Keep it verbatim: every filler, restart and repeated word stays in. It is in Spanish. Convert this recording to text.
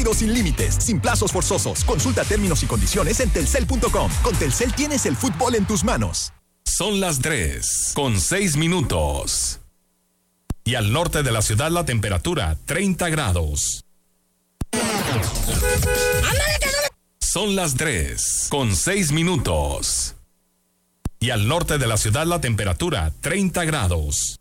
Partidos sin límites, sin plazos forzosos. Consulta términos y condiciones en telcel punto com. Con Telcel tienes el fútbol en tus manos. Son las tres con seis minutos. Y al norte de la ciudad la temperatura treinta grados. Son las tres con seis minutos. Y al norte de la ciudad la temperatura treinta grados.